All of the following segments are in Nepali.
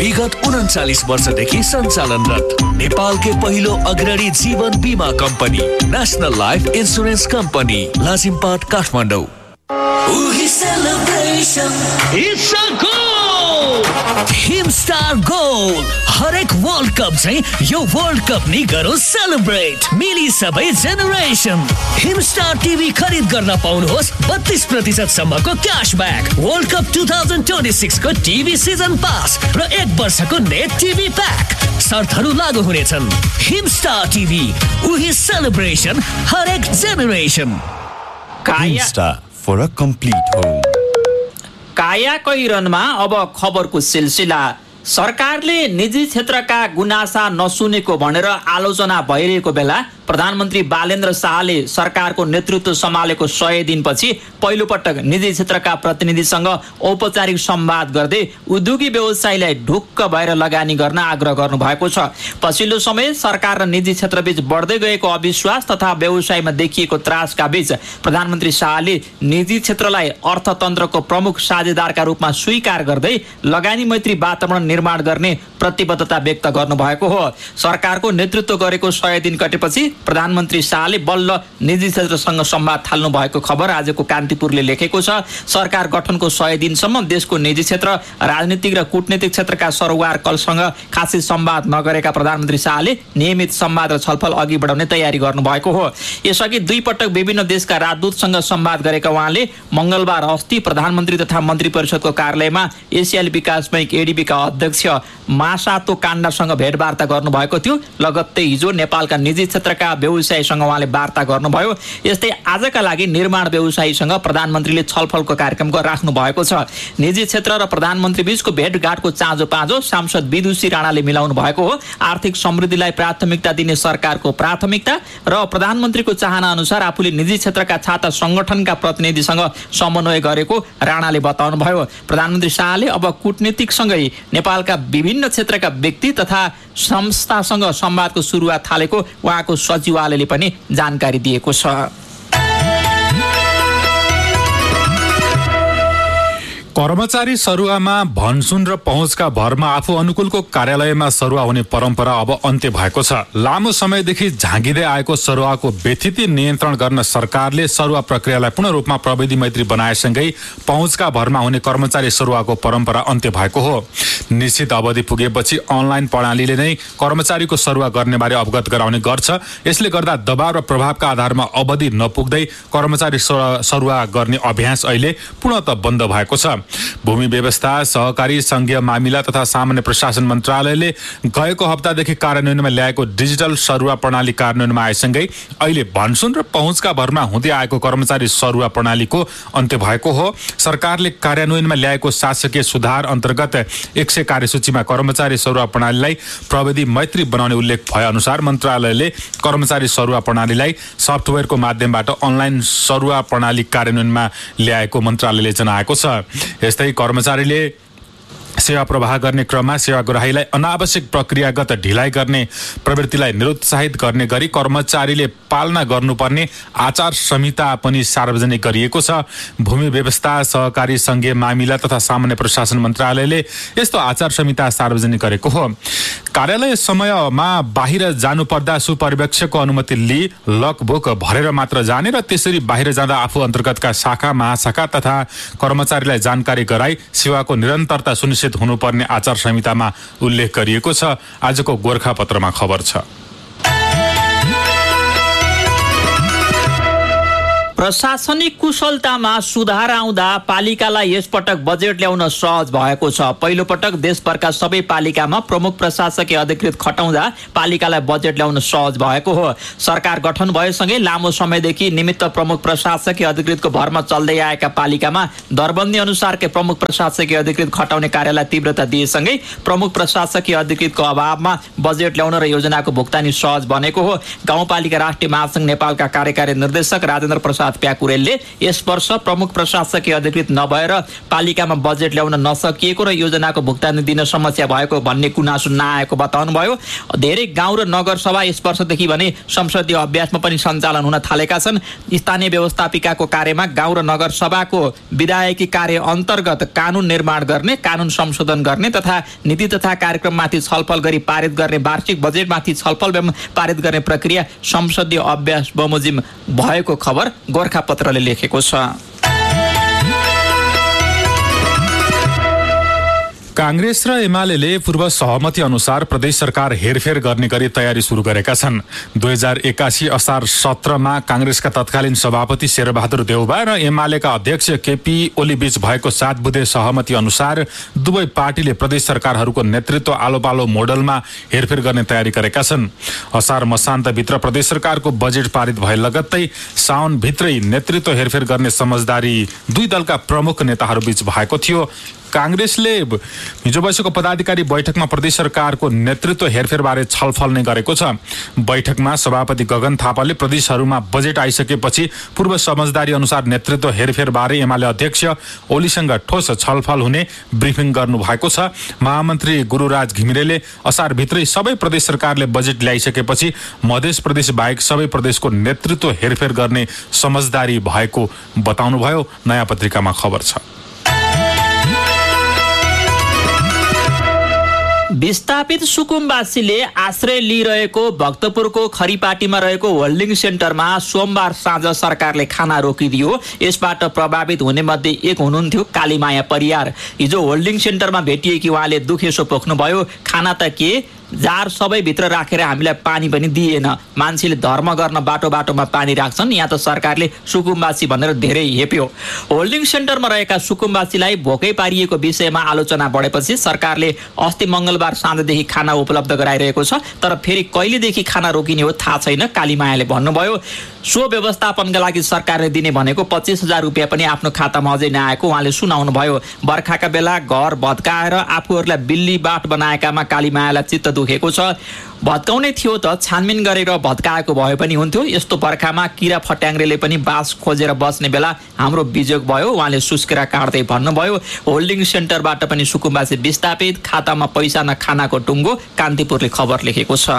विगत 39 वर्षदेखि सञ्चालनरत नेपालकै पहिलो अग्रणी जीवन बीमा company national life insurance company Lazimpat Kathmandu. Himstar goal हरेक वर्ल्ड कप चाहिँ यो वर्ल्ड कप नि गरौँ सेलिब्रेट मिली सबै जेनेरेसन। हिमस्टार टिभी खरिद गर्न पाउनुहोस् 32% सम्मको क्यासब्याक, वर्ल्ड कप 2026 को टिभी सिजन पास र 1 वर्षको नेट टिभी प्याक। शर्तहरू लागू हुनेछन्। हिमस्टार टिभी, उही सेलिब्रेसन हरेक generation. Hiemstar for a complete home. काया कैरनमा अब खबरको सिलसिला। सरकारले निजी क्षेत्रका गुनासा नसुनेको भनेर आलोचना भइरहेको बेला प्रधानमन्त्री बालेन्द्र शाहले सरकारको नेतृत्व सम्हालेको 100 दिनपछि पहिलोपटक निजी क्षेत्रका प्रतिनिधिसँग औपचारिक संवाद गर्दै उद्योगी व्यवसायीलाई ढुक्क भएर लगानी गर्न आग्रह गर्नुभएको छ। पछिल्लो समय सरकार र निजी क्षेत्रबीच बढ्दै गएको अविश्वास तथा व्यवसायमा देखिएको त्रासका बीच प्रधानमन्त्री शाहले निजी क्षेत्रलाई अर्थतन्त्रको प्रमुख साझेदारका रूपमा स्वीकार गर्दै लगानी मैत्री वातावरण निर्माण गर्ने प्रतिबद्धता व्यक्त गर्नुभएको हो। सरकारको नेतृत्व गरेको 100 दिन कटेपछि प्रधानमन्त्री शाहले बल्ल निजी क्षेत्रसँग संवाद थाल्नु भएको खबर आजको कान्तिपुरले लेखेको छ। सरकार गठनको 100 दिनसम्म देशको निजी क्षेत्र, राजनीतिक र कूटनीतिक क्षेत्रका सरोकार कलसँग खासै संवाद नगरेका प्रधानमन्त्री शाहले नियमित संवाद र छलफल अघि बढाउने तयारी गर्नुभएको हो। यसअघि 2 पटक विभिन्न देशका राजदूतसँग संवाद गरेका उहाँले मंगलबार अस्ति प्रधानमन्त्री तथा मन्त्री परिषदको कार्यालयमा एसियाली विकास बैंक एडीबीका अध्यक्ष मासातो काण्डासँग भेटवार्ता गर्नुभएको थियो। लगत्तै हिजो नेपालका निजी क्षेत्रका व्यवसायीसँग उहाँले वार्ता गर्नुभयो। यस्तै आजका लागि निर्माण व्यवसायीसँग प्रधानमन्त्रीले छलफलको कार्यक्रम राख्नु भएको छ। निजी क्षेत्र र प्रधानमन्त्री बीचको भेटघाटको चाँजो पाँजो सांसद विदुषी राणाले मिलाउनु भएको हो। आर्थिक समृद्धिलाई प्राथमिकता दिने सरकारको प्राथमिकता र प्रधानमन्त्रीको चाहना अनुसार आफूले निजी क्षेत्रका छाता संगठनका प्रतिनिधिसँग समन्वय गरेको राणाले बताउनु भयो। प्रधानमन्त्री शाहले अब कूटनीतिकसँगै नेपालका विभिन्न क्षेत्रका व्यक्ति तथा संस्थासँग संवादको सुरुवात थालेको उहाँको सचिवालयले पनि जानकारी दिएको छ। कर्मचारी सरुवामा भनसुन र पहुँचका भरमा आफू अनुकूलको कार्यालयमा सरुवा हुने परम्परा अब अन्त्य भएको छ। लामो समयदेखि झाँगिँदै आएको सरुवाको व्यथिति नियन्त्रण गर्न सरकारले सरुवा प्रक्रियालाई पूर्ण रूपमा प्रविधि मैत्री बनाएसँगै पहुँचका भरमा हुने कर्मचारी सरुवाको परम्परा अन्त्य भएको हो। निश्चित अवधि पुगेपछि अनलाइन प्रणालीले नै कर्मचारीको सरुवा गर्ने बारे अवगत गराउने गर्छ। यसले गर्दा दबाव र प्रभावका आधारमा अवधि नपुग्दै कर्मचारी सरुवा गर्ने अभ्यास अहिले पूर्णतः बन्द भएको छ। भूमि व्यवस्था, सहकारी संघीय मामिला तथा सामान्य प्रशासन मन्त्रालयले गएको हप्तादेखि कार्यान्वयनमा ल्याएको डिजिटल सरुवा प्रणाली कार्यान्वयनमा आएसँगै अहिले भनसुन र पहुँचका भरमा हुँदै आएको कर्मचारी सरुवा प्रणालीको अन्त्य भएको हो। सरकारले कार्यान्वयनमा ल्याएको शासकीय सुधार अन्तर्गत 100 कार्यसूचीमा कर्मचारी सरुवा प्रणालीलाई प्रविधि मैत्री बनाउने उल्लेख भए अनुसार मन्त्रालयले कर्मचारी सरुवा प्रणालीलाई सफ्टवेयरको माध्यमबाट अनलाइन सरुवा प्रणाली कार्यान्वयनमा ल्याएको मन्त्रालयले जनाएको छ। यस्तै कर्मचारीले सेवा प्रवाह गर्ने क्रममा सेवाग्राहीलाई अनावश्यक प्रक्रियागत ढिलाइ गर्ने प्रवृत्तिलाई निरुत्साहित गर्ने गरी कर्मचारीले पालना गर्नुपर्ने आचार संहिता पनि सार्वजनिक गरिएको छ। भूमि व्यवस्था, सहकारी संघीय मामिला तथा सामान्य प्रशासन मन्त्रालयले यस्तो आचार संहिता सार्वजनिक गरेको हो। कार्यालय समयमा बाहिर जानुपर्दा सुपरिवेक्षकको अनुमति लिई लकबुक भरेर मात्र जाने र त्यसरी बाहिर जाँदा आफू अन्तर्गतका शाखा महाशाखा तथा कर्मचारीलाई जानकारी गराई सेवाको निरन्तरता सुनिश्चित हुनुपर्ने आचार संहितामा उल्लेख गरिएको छ। आजको गोर्खापत्रमा खबर छ। प्रशासनिक कुशलतामा सुधार आउँदा पालिकालाई यसपटक बजेट ल्याउन सहज भएको छ। पहिलो पटक देशभरका सबै पालिकामा प्रमुख प्रशासकीय अधिकृत खटाउँदा पालिकालाई बजेट ल्याउन सहज भएको हो। सरकार गठन भएसँगै लामो समयदेखि निमित्त प्रमुख प्रशासकीय अधिकृतको भरमा चल्दै आएका पालिकामा दरबन्दी अनुसारकै प्रमुख प्रशासकीय अधिकृत खटाउने कार्यलाई तीव्रता दिएसँगै प्रमुख प्रशासकीय अधिकृतको अभावमा बजेट ल्याउन र योजनाको भुक्तानी सहज बनेको हो। गाउँपालिका राष्ट्रिय महासंघ नेपालका कार्यकारी निर्देशक राजेन्द्र प्रसाद प्रसाद प्याकुरेलले यस वर्ष प्रमुख प्रशासकीय अधिकृत नभएर पालिकामा बजेट ल्याउन नसकिएको र योजनाको भुक्तानी दिन समस्या भएको भन्ने गुनासो नआएको बताउनुभयो। धेरै गाउँ र नगरसभा यस वर्षदेखि भने संसदीय अभ्यासमा पनि सञ्चालन हुन थालेका छन्। स्थानीय व्यवस्थापिकाको कार्यमा गाउँ र नगरसभाको विधायकी कार्य अन्तर्गत कानुन निर्माण गर्ने, कानुन संशोधन गर्ने तथा नीति तथा कार्यक्रममाथि छलफल गरी पारित गर्ने, वार्षिक बजेटमाथि छलफल पारित गर्ने प्रक्रिया संसदीय अभ्यास बमोजिम भएको खबर गोरखापत्रले लेखेको छ। कांग्रेस र एमाले पूर्व सहमति अनुसार प्रदेश सरकार हेरफेर गर्ने गरी तयारी सुरु गरेका छन्। 2081 असार 17मा कांग्रेसका तत्कालीन सभापति शेरबहादुर देउबा र एमालेका अध्यक्ष केपी ओली बीच भएको 7 बुँदे सहमति अनुसार दुवै पार्टीले प्रदेश सरकारहरूको नेतृत्व आलोपालो मोडलमा हेरफेर गर्ने तयारी गरेका छन्। असार मसान्तभित्र प्रदेश सरकारको बजेट पारित भए लगत्तै साउनभित्रै नेतृत्व हेरफेर गर्ने समझदारी दुई दलका प्रमुख नेताहरूबीच भएको थियो। कांग्रेसले हिजो बसेको पदाधिकारी बैठकमा प्रदेश सरकारको नेतृत्व हेरफेरबारे छलफल नै गरेको छ। बैठकमा सभापति गगन थापाले प्रदेशहरूमा बजेट आइसकेपछि पूर्व समझदारी अनुसार नेतृत्व हेरफेरबारे एमाले अध्यक्ष ओलीसँग ठोस छलफल हुने ब्रिफिङ गर्नु भएको छ। महामन्त्री गुरुराज घिमिरेले असारभित्रै सबै प्रदेश सरकारले बजेट ल्याइसकेपछि मध्य प्रदेश बाहेक सबै प्रदेशको नेतृत्व हेरफेर गर्ने समझदारी भएको बताउनुभयो। नयाँ पत्रिकामा खबर छ। विस्थापित सुकुम्बासीले आश्रय लिइरहेको भक्तपुरको खरीपाटीमा रहेको होल्डिङ सेन्टरमा सोमबार साँझ सरकारले खाना रोकिदियो। यसबाट प्रभावित हुने मध्ये एक हुनुहुन्थ्यो कालीमाया परियार। हिजो होल्डिङ सेन्टरमा भेटिएकी उहाँले दुखेसो पोख्नुभयो। खाना त के, जार सबै भित्र राखेर हामीलाई पानी पनि दिएन। मान्छेले धर्म गर्न बाटो बाटोमा पानी राख्छन्, यहाँ त सरकारले सुकुम्बासी भनेर धेरै हेप्यो। होल्डिङ सेन्टरमा रहेका सुकुम्बासीलाई भोकै पारिएको विषयमा आलोचना बढेपछि सरकारले अस्ति मंगलबार साँझदेखि खाना उपलब्ध गराइरहेको छ। तर फेरि कहिलेदेखि खाना रोकिने हो थाहा छैन। कालीमायाले भन्नुभयो सो व्यवस्थापनका लागि सरकारले दिने भनेको 25,000 रुपियाँ पनि आफ्नो खातामा अझै नआएको उहाँले सुनाउनु भयो। बर्खाका बेला घर भत्काएर आफूहरूलाई बिल्ली बाट बनाएकामा कालीमायालाई चित्त दुखेको छ। भत्काउने थियो त छानबिन गरेर भत्काएको भए पनि हुन्थ्यो। यस्तो बर्खामा किरा फट्याङ्ग्रेले पनि बास खोजेर बस्ने बेला हाम्रो बिजोग भयो, उहाँले सुस्केरा काट्दै भन्नुभयो। होल्डिङ सेन्टरबाट पनि सुकुम्बासी विस्थापित, खातामा पैसा न खानाको टुङ्गो, कान्तिपुरले खबर लेखेको छ।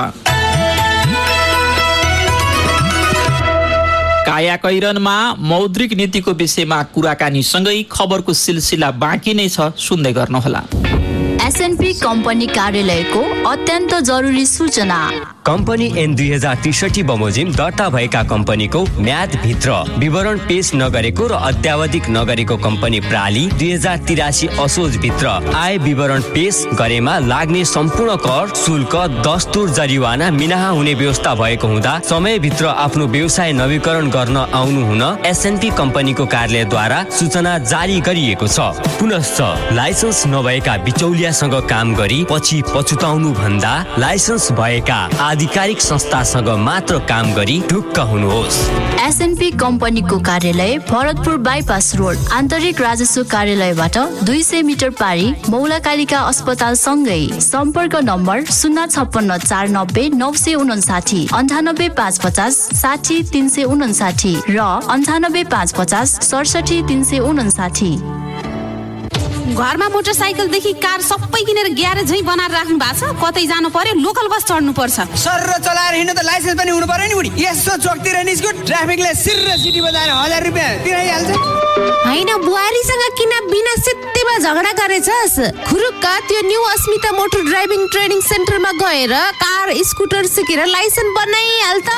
कायाकैरनमा मौद्रिक नीतिको विषयमा कुराकानीसँगै खबरको सिलसिला बाँकी नै छ, सुन्दै गर्नुहोला। एसएनपी कम्पनी कार्यालयको अत्यन्त जरुरी सूचना। कम्पनी एन 2063 बमोजिम दर्ता भएका कम्पनीको म्यादभित्र विवरण पेश नगरेको र अत्यावधिक नगरेको कम्पनी प्राली 2083 असोजभित्र आय विवरण पेश गरेमा लाग्ने सम्पूर्ण कर, शुल्क, दस्तुर, जरिवाना मिनाहा हुने व्यवस्था भएको हुँदा समयभित्र आफ्नो व्यवसाय नवीकरण गर्न आउनु हुन एसएनपी कम्पनीको कार्यालयद्वारा सूचना जारी गरिएको छ। पुनश्च लाइसेन्स नभएका बिचौलियासँग काम गरी पछि पछुताउनु भन्दा लाइसेन्स भएका आधिकारिक संस्थासँग मात्र काम गरी ढुक्क हुनुहोस्। एसएनपी कम्पनीको कार्यालय भरतपुर बाइपास रोड, आन्तरिक राजस्व कार्यालयबाट 200 मिटर पारी, मौलाकालिका अस्पताल सँगै। सम्पर्क नम्बर 056 490 959, 98 550 60 359 र 98 550 67 359। घरमा मोटरसाइकलदेखि कार सबै किनेर ग्यारेजै बनाएर राख्नु भएको छ। कतै जानु पर्यो लोकल बस चढ्नु पर्छ। सर चलाएर हिँड्नु त लाइसेन्स पनि हुनु पर्यो नि बुढी। यसो चोकतिर निस्क्यो ट्राफिकले सिर सिटी बजाएर 1000 रुपैयाँ तिराइहाल्छ। हैन बुहारीसँग किन बिना सित्तैमा झगडा गरेछस्? खुरुक्क त्यो न्यू अस्मिता मोटर ड्राइभिङ ट्रेनिङ सेन्टरमा गएर कार स्कुटर सिकेर लाइसेन्स बनाइहाल त।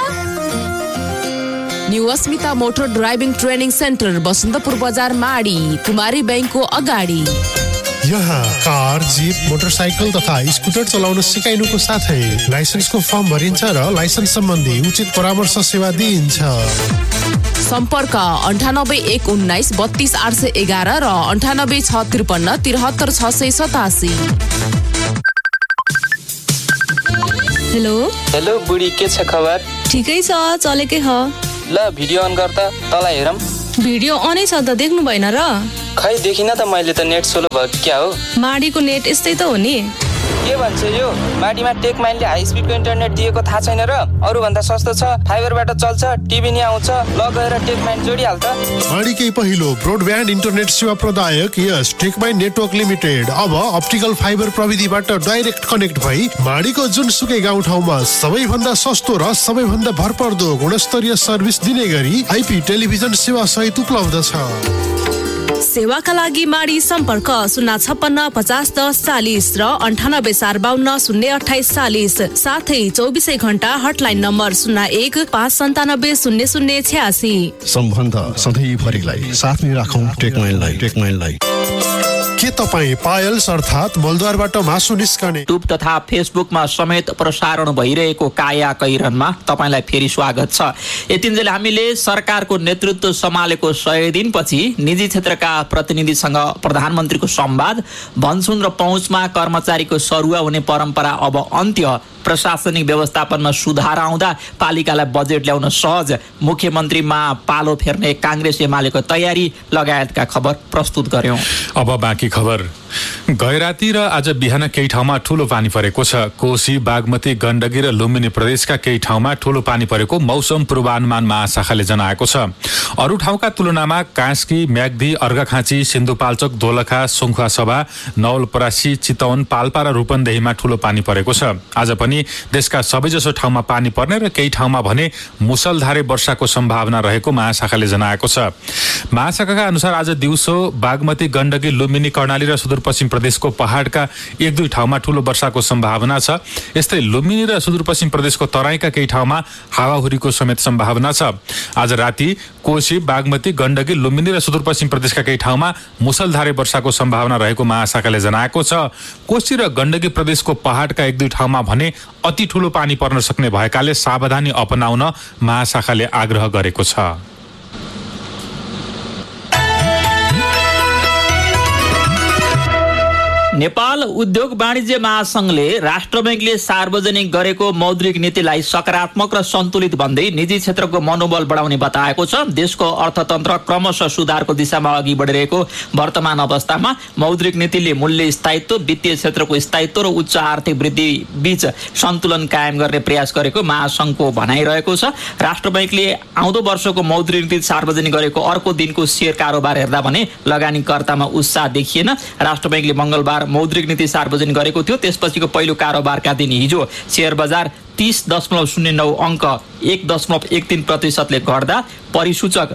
न्यू अस्मिता motor driving training centre, Basantapur बजार, माडी, कुमारी बैंकको अगाडि। यहाँ कार, जीप, मोटरसाइकल तथा स्कुटर चलाउन सिकाइनुको साथै लाइसेन्सको फर्म भरिन्छ र लाइसेन्स सम्बन्धी उचित परामर्श सेवा दिइन्छ। सम्पर्क 98 119 32 811 र 98 653 73 687। हेलो बुढी, के छ खबर? ठिकै छ, चलेकै ह। ल भिडियो अन गर त, तँलाई हेरौँ। भिडियो अनै छ त, देख्नु भएन र? खै देखिन त मैले त, नेट स्लो भयो क्या हो? माडीको नेट यस्तै त हो नि। के भन्छ यो माडीमा टेक माइनले हाई स्पिडको इन्टरनेट दिएको थाहा छैन र अरूभन्दा सस्तो छ फाइबरबाट चल्छ टिभी नि आउँछ ल गएर टेक माइन जोडिहाल त माडीकै पहिलो ब्रोडब्यान्ड इन्टरनेट सेवा प्रदायक यस टेक माइन नेटवर्क लिमिटेड अब अप्टिकल फाइबर प्रविधिबाट डाइरेक्ट कनेक्ट भई माडीको जुनसुकै गाउँठाउँमा सबैभन्दा सस्तो र सबैभन्दा भरपर्दो गुणस्तरीय सर्भिस दिने गरी आइपी टेलिभिजन सेवा सहित उपलब्ध छ। सेवाका लागि माडी सम्पर्क 056501040 र 9845202840 साथै 24 घण्टा हटलाइन नम्बर 0159700086। सम्बन्ध सधैँभरिलाई साथमै राखौं टेकमाइनलाई। के तपाईँ पायल्स अर्थात् मलद्वारबाट मासु निस्कने युट्युब तथा फेसबुकमा समेत प्रसारण भइरहेको काया कैरनमा तपाईँलाई फेरि स्वागत छ। यतिन्जेल हामीले सरकारको नेतृत्व सम्हालेको 100 दिनपछि निजी क्षेत्रका प्रतिनिधिसँग प्रधानमन्त्रीको संवाद, भनसुन र पहुँचमा कर्मचारीको सरुवा हुने परम्परा अब अन्त्य, प्रशासनिक व्यवस्थापनमा सुधार आउँदा पालिकालाई बजेट ल्याउन सहज, मुख्यमन्त्रीमा पालो फेर्ने काङ्ग्रेस एमालेको तयारी लगायतका खबर प्रस्तुत गर्यौं। अब बाँकी खबर। गैराती र आज बिहान केही ठाउँमा ठूलो पानी परेको छ। कोशी, बागमती, गण्डकी र लुम्बिनी प्रदेशका केही ठाउँमा ठूलो पानी परेको मौसम पूर्वानुमान महाशाखाले जनाएको छ। अरू ठाउँका तुलनामा कास्की, म्याग्दी, अर्घाखाँची, सिन्धुपाल्चोक, दोलखा, सुङ्खुवासभा, नवलपरासी, चितवन, पाल्पा र रूपन्देहीमा ठूलो पानी परेको छ। आज पनि देशका सबैजसो ठाउँमा पानी पर्ने र केही ठाउँमा भने मुसलधारे वर्षाको सम्भावना रहेको महाशाखाले जनाएको छ। महाशाखाका अनुसार आज दिउँसो बागमती, गण्डकी, लुम्बिनी, कर्णाली र सुदूरपश्चिम प्रदेशको पहाडका 1-2 ठाउँमा ठूलो वर्षाको सम्भावना छ। यस्तै लुम्बिनी र सुदूरपश्चिम प्रदेशको तराईका केही ठाउँमा हावाहुरीको समेत सम्भावना छ। आज राति कोशी, बागमती, गण्डकी, लुम्बिनी र सुदूरपश्चिम प्रदेशका केही ठाउँमा मुसलधारे वर्षाको सम्भावना रहेको महाशाखाले जनाएको छ। कोशी र गण्डकी प्रदेशको पहाडका 1-2 ठाउँमा भने अति ठूलो पानी पर्न सक्ने भएकाले सावधानी अपनाउन महाशाखाले आग्रह गरेको छ। नेपाल उद्योग वाणिज्य महासंघले राष्ट्र बैंकले सार्वजनिक गरेको मौद्रिक नीतिलाई सकारात्मक र सन्तुलित भन्दै निजी क्षेत्रको मनोबल बढाउने बताएको छ। देशको अर्थतन्त्र क्रमशः सुधारको दिशामा अघि बढिरहेको वर्तमान अवस्थामा मौद्रिक नीतिले मूल्य स्थायित्व, वित्तीय क्षेत्रको स्थायित्व र उच्च आर्थिक वृद्धि बीच सन्तुलन कायम गर्ने प्रयास गरेको महासंघको भनाइरहेको छ। राष्ट्र बैंकले आउँदो वर्षको मौद्रिक नीति सार्वजनिक गरेको अर्को दिनको शेयर कारोबार हेर्दा भने लगानीकर्तामा उत्साह देखिएन। राष्ट्र बैंकले मंगलबार मौद्रिक नीति सार्वजनिक गरेको थियो। त्यसपछिको पहिलो कारोबारका दिन हिजो शेयर बजार 30.09 अङ्क 1.13% घट्दा परिसूचक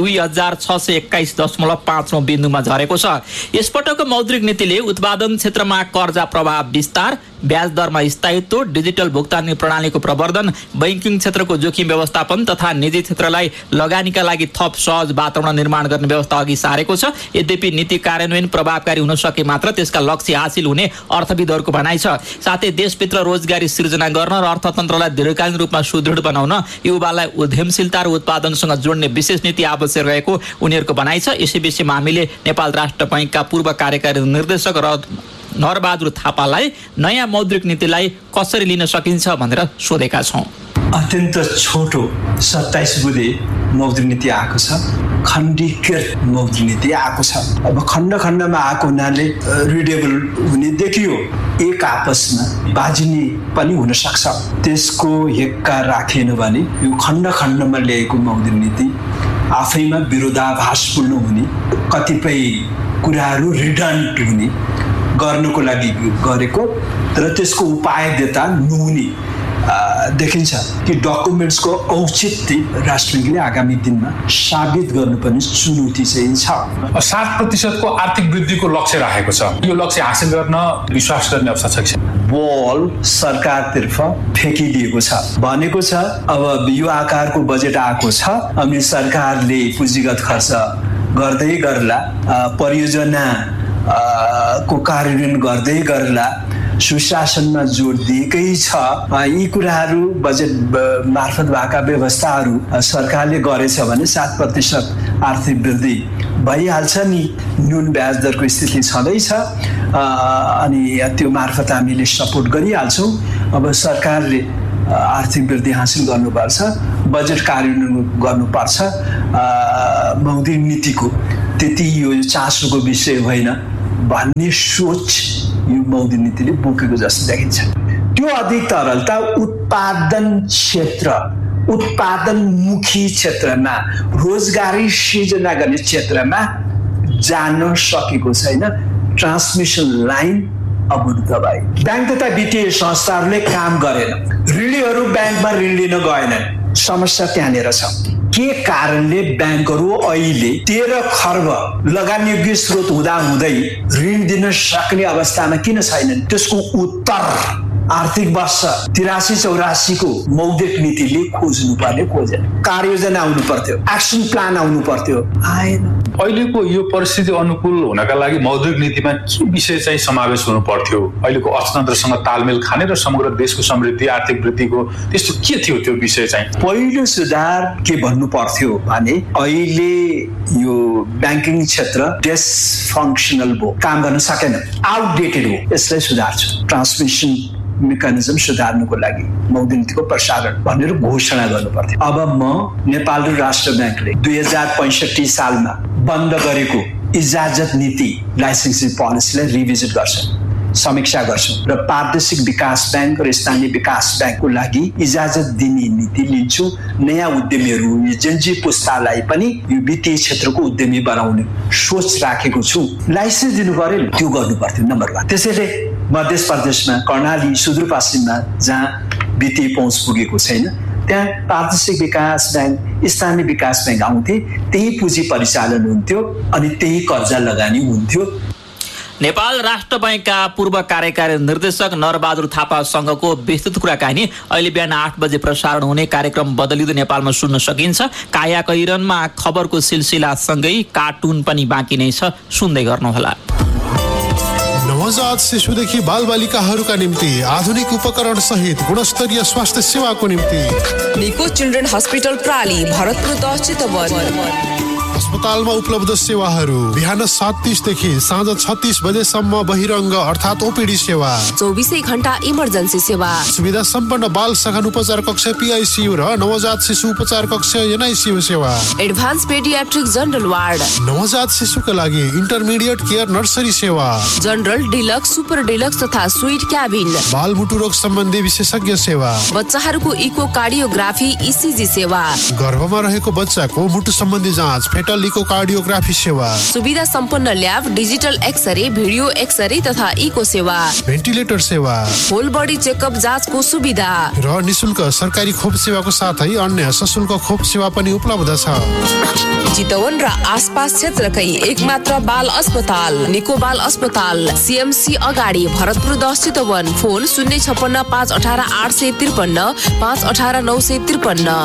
2621.59 बिन्दुमा झरेको छ। यसपटकको मौद्रिक नीतिले उत्पादन क्षेत्रमा कर्जा प्रभाव विस्तार, ब्याज दरमा स्थायित्व, डिजिटल भुक्तानी प्रणालीको प्रवर्धन, बैंकिङ क्षेत्रको जोखिम व्यवस्थापन तथा निजी क्षेत्रलाई लगानीका लागि थप सहज वातावरण निर्माण गर्ने व्यवस्था अघि सारेको छ। यद्यपि नीति कार्यान्वयन प्रभावकारी हुन सके मात्र त्यसका लक्ष्य हासिल हुने अर्थविदहरूको भनाइ छ। साथै देशभित्र रोजगारी सिर्जना गर्न र अर्थतन्त्रलाई दीर्घकालीन रूपमा सुदृढ बनाउन युवालाई उद्यमशीलता र उत्पादनसँग जोड्ने विशेष नीति आवश्यक रहेको उनीहरूको भनाइ छ। यसै विषयमा हामीले नेपाल राष्ट्र बैंकका पूर्व कार्यकारी निर्देशक नरबहादुर थापालाई नयाँ मौद्रिक नीतिलाई कसरी लिन सकिन्छ भनेर सोधेका छौँ। अत्यन्त छोटो 27 बुँदे मौद्रिक नीति आएको छ, खण्डीकृत मौद्रिक नीति आएको छ। अब खण्ड खण्डमा आएको हुनाले रिडेबल हुने देखियो, एक आपसमा बाजिने पनि हुन सक्छ। त्यसको हेक्का राखेन भने यो खण्ड खण्डमा ल्याएको मौद्रिक नीति आफैमा विरोधाभासपूर्ण हुने, कतिपय कुराहरू रिडन्ट हुने, गर्नको लागि गरेको तर त्यसको उपायदेता नहुने देखिन्छ कि डकुमेन्ट्सको औचित्य राष्ट्र बैंकले आगामी दिनमा साबित गर्नुपर्ने चुनौती चाहिँ छ। 7% आर्थिक वृद्धिको लक्ष्य राखेको छ। यो लक्ष्य हासिल गर्न विश्वास गर्ने अवस्था छ। बल सरकारतर्फ फेकिदिएको छ, भनेको छ अब यो आकारको बजेट आएको छ, अनि सरकारले पुँजीगत खर्च गर्दै गर्ला, परियोजना को कार्यान्वयन गर्दै गर्ला, सुशासनमा जोड दिएकै छ। यी कुराहरू बजेट मार्फत भएका व्यवस्थाहरू सरकारले गरेछ भने 7% आर्थिक वृद्धि भइहाल्छ नि। न्यून ब्याज दरको स्थिति छँदैछ अनि त्यो मार्फत हामीले सपोर्ट गरिहाल्छौँ। अब सरकारले आर्थिक वृद्धि हासिल गर्नुपर्छ, बजेट कार्यान्वयन गर्नुपर्छ। मौद्रिक नीतिको त्यति यो चासोको विषय होइन भन्ने सोच यो मौद्रिक नीतिले बोकेको जस्तो देखिन्छ। त्यो अधिक तरलता उत्पादनमुखी क्षेत्रमा, रोजगारी सृजना गर्ने क्षेत्रमा जान सकेको छैन। ट्रान्समिसन लाइन अवरुद्ध भयो। ब्याङ्क तथा वित्तीय संस्थाहरूले काम गरेन, ऋणीहरू ब्याङ्कमा ऋण लिन गएनन्। समस्या त्यहाँनिर छ। के कारणले ब्याङ्कहरू अहिले 13 खर्ब लगानीयोग्य स्रोत हुँदाहुँदै ऋण दिन सक्ने अवस्थामा किन छैनन्? त्यसको उत्तर आर्थिक वर्ष 83-84 को मौद्रिक नीतिले खोज्नुपर्ने खोजेन। कार्ययोजना आउनु पर्थ्यो, एक्सन प्लान आउनु पर्थ्यो, आएन। अहिलेको यो परिस्थिति अनुकूल हुनका लागि मौद्रिक नीतिमा के विषय चाहिँ समावेश हुनु पर्थ्यो? अहिलेको अर्थतन्त्रसँग तालमेल खाने र समग्र देशको समृद्धि, आर्थिक वृद्धिको त्यस्तो के थियो त्यो विषय चाहिँ? पहिलो सुधार के भन्नु पर्थ्यो भने अहिले यो ब्याङ्किङ क्षेत्र डिसफङ्क्सनल भयो, काम गर्न सकेन, आउटडेटेड हो। यसलाई सुधार्छु, ट्रान्समिसन मेकानिजम सुधार्नुको लागि मौद्रिक नीतिको प्रसारण भनेर घोषणा गर्नु पर्थ्यो। अब म नेपाल राष्ट्र ब्याङ्कले 2065 सालमा बन्द गरेको इजाजत नीति लाइसेन्सिङ पोलिसीलाई रिभिजिट गर्छ, समीक्षा गर्छौँ र प्रादेशिक विकास ब्याङ्क र स्थानीय विकास ब्याङ्कको लागि इजाजत दिने नीति लिन्छु। नयाँ उद्यमीहरू, जेन्जी पुस्तालाई पनि यो वित्तीय क्षेत्रको उद्यमी बनाउने सोच राखेको छु। लाइसेन्स दिनु पर्यो, त्यो गर्नु पर्थ्यो नम्बर 1। त्यसैले मध्य प्रदेशमा, कर्णाली, सुदूरपश्चिममा जहाँ वित्तीय पहुँच पुगेको छैन त्यहाँ प्रादेशिक विकास ब्याङ्क, स्थानीय विकास ब्याङ्क आउँथे, त्यही पुँजी परिचालन हुन्थ्यो अनि त्यही कर्जा लगानी हुन्थ्यो। नेपाल राष्ट्र बैंकका पूर्व कार्यकारी निर्देशक नरबहादुर थापासँगको विस्तृत कुराकानी अहिले बिहान 8 बजे प्रसारण हुने कार्यक्रम बदलिँदो नेपालमा सुन्न सकिन्छ। काया कैरनमा खबरको सिलसिला सँगै कार्टुन पनि बाँकी नै छ, सुन्दै गर्नुहोला। नवजात शिशुदेखि बालबालिकाहरूका निम्ति आधुनिक उपकरण सहित गुणस्तरीय स्वास्थ्य सेवाको निम्ति निको चिल्ड्रेन हस्पिटल प्राली, भरतपुर 10 चितवन। अस्पतालमा उपलब्ध सेवाहरू बिहान 7:30 देखि साँझ 36 बजेसम्म बहिरङ्ग अर्थात् ओपीडी सेवा, 24 घण्टा इमर्जेन्सी सेवा, सुविधा सम्पन्न बाल सघन उपचार कक्ष PICU र नवजात शिशु उपचार कक्ष NICU सेवा, एडभान्स पेडियाट्रिक जनरल वार्ड, नवजात शिशुका लागि इन्टरमिडिएट केयर नर्सरी सेवा, जनरल, डिलक्स, सुपर डिलक्स तथा स्वीट क्याबिन, बालमुटु रोग सम्बन्धी विशेषज्ञ सेवा, बच्चाहरूको इको कार्डियोग्राफी ECG सेवा, गर्भमा रहेको बच्चाको मुटु सम्बन्धी जाँच फेटल इकोकार्डियोग्राफी सेवा, सुविधा सम्पन्न lab, digital x-ray, video x-ray तथा इको सेवा, भेन्टिलेटर सेवा, होल बडी चेकअप जाँचको सुविधा र निशुल्क सरकारी खोप सेवाको साथै अन्य सशुल्क खोप सेवा पनि उपलब्ध छ। चितवन र आसपास क्षेत्रकै एकमात्र बाल अस्पताल निको बाल अस्पताल, CMC अगाडि, भरतपुर 10 चितवन। फोन 056 518 853 518 953।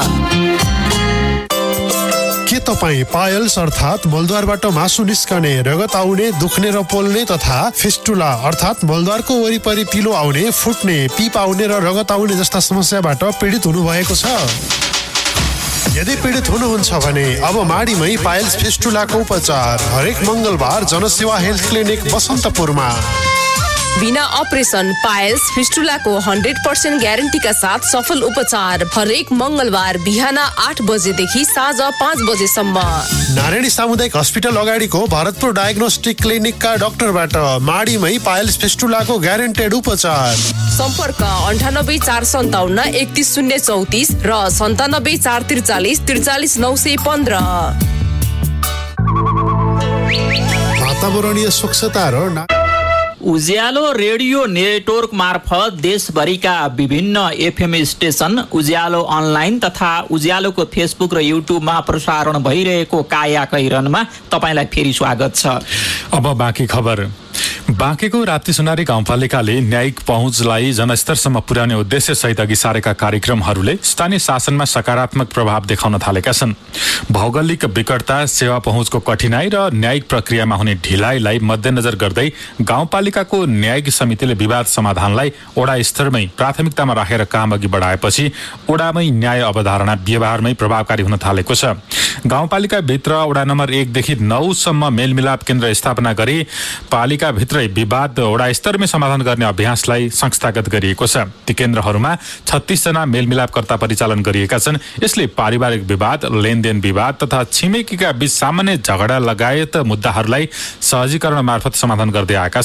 के तपाईँ पायल्स अर्थात् मलद्वारबाट मासु निस्कने, रगत आउने, दुख्ने र पोल्ने तथा फिस्टुला अर्थात् मलद्वारको वरिपरि पिलो आउने, फुट्ने, पिप आउने र रगत आउने जस्ता समस्याबाट पीडित हुनुभएको छ? यदि पीडित हुनुहुन्छ भने अब माडीमै पायल्स फिस्टुलाको उपचार हरेक मङ्गलबार जनसेवा हेल्थ क्लिनिक बसन्तपुरमा। बिना अपरेसन पायल्स फिस्टुलाको 100% ग्यारेन्टीका साथ सफल उपचार हरेक मङ्गलबार बिहान 8 बजेदेखि साँझ 5 बजेसम्म। नारायणी सामुदायिक हस्पिटल अगाडिको भरतपुर डायग्नोस्टिक क्लिनिकका डाक्टरबाट माडीमै पायल्स फिस्टुलाको ग्यारेन्टेड उपचार। सम्पर्क 98 457 31034 र 97 443 43 915। वातावरणीय स्वच्छता र उज्यालो रेडियो नेटवर्क मार्फत देशभरिका विभिन्न FM स्टेशन, उज्यालो अनलाइन तथा उज्यालोको फेसबुक र युट्युबमा प्रसारण भइरहेको काया कैरनमा तपाईलाई फेरि स्वागत छ। अब बाँकी खबर। बाँकेको राप्तीसुनारी गाउँपालिकाले न्यायिक पहुँचलाई जनस्तरसम्म पुर्याउने उद्देश्यसहित अघि सारेका कार्यक्रमहरूले स्थानीय शासनमा सकारात्मक प्रभाव देखाउन थालेका छन्। भौगोलिक विकटता, सेवा पहुँचको कठिनाई र न्यायिक प्रक्रियामा हुने ढिलाइलाई मध्यनजर गर्दै गाउँपालिकाको न्यायिक समितिले विवाद समाधानलाई वडा स्तरमै प्राथमिकतामा राखेर काम अघि बढाएपछि वडामै न्याय अवधारणा व्यवहारमै प्रभावकारी हुन थालेको छ। गाउँपालिकाभित्र वडा नम्बर 1 देखि 9 सम्म मेलमिलाप केन्द्र स्थापना गरी पालिकाभित्रै विवाद वडा स्तरमै समाधान गर्ने अभ्यासलाई संस्थागत गरिएको छ। ती केन्द्रहरूमा 36 जना मेलमिलापकर्ता परिचालन गरिएका छन्। यसले पारिवारिक विवाद, लेनदेन विवाद तथा छिमेकीका बीच सामान्य झगडा लगायत मुद्दाहरूलाई सहजीकरण मार्फत समाधान गर्दै आएका